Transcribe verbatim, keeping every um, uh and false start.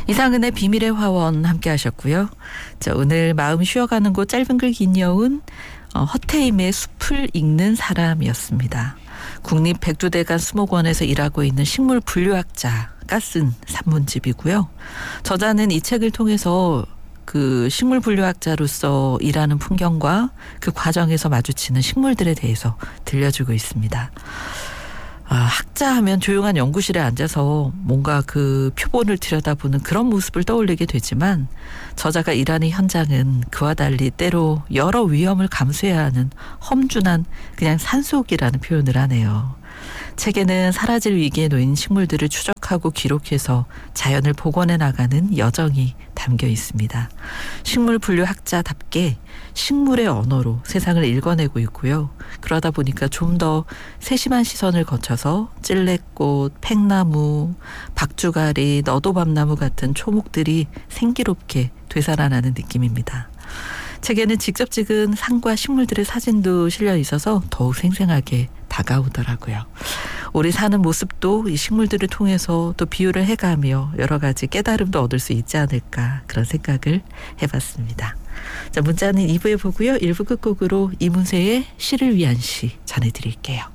이상은의 비밀의 화원 함께 하셨고요. 자, 오늘 마음 쉬어가는 곳 짧은 글 긴 여운 어, 허태임의 숲을 읽는 사람이었습니다. 국립백두대간 수목원에서 일하고 있는 식물 분류학자가 쓴 산문집이고요. 저자는 이 책을 통해서 그 식물 분류학자로서 일하는 풍경과 그 과정에서 마주치는 식물들에 대해서 들려주고 있습니다. 아, 학자 하면 조용한 연구실에 앉아서 뭔가 그 표본을 들여다보는 그런 모습을 떠올리게 되지만 저자가 일하는 현장은 그와 달리 때로 여러 위험을 감수해야 하는 험준한 그냥 산속이라는 표현을 하네요. 책에는 사라질 위기에 놓인 식물들을 추적하고 기록해서 자연을 복원해 나가는 여정이 담겨 있습니다. 식물 분류학자답게 식물의 언어로 세상을 읽어내고 있고요. 그러다 보니까 좀 더 세심한 시선을 거쳐서 찔레꽃, 팽나무, 박주가리, 너도밤나무 같은 초목들이 생기롭게 되살아나는 느낌입니다. 책에는 직접 찍은 산과 식물들의 사진도 실려 있어서 더욱 생생하게 다가오더라고요. 우리 사는 모습도 이 식물들을 통해서 또 비유를 해가며 여러 가지 깨달음도 얻을 수 있지 않을까 그런 생각을 해봤습니다. 자, 문자는 이 부에 보고요. 일 부 끝곡으로 이문세의 시를 위한 시 전해드릴게요.